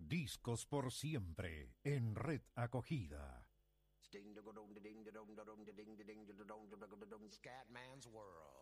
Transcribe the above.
Discos por siempre en Red Acogida. Scatman's World.